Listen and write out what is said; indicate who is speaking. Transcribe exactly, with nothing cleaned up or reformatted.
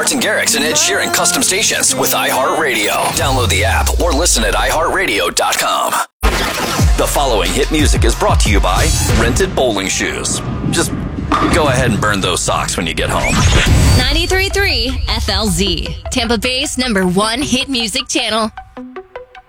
Speaker 1: Martin Garrix and Ed Sheeran custom stations with iHeartRadio. Download the app or listen at i heart radio dot com. The following hit music is brought to you by Rented Bowling Shoes. Just go ahead and burn those socks when you get home.
Speaker 2: ninety-three point three F L Z, Tampa Bay's number one hit music channel.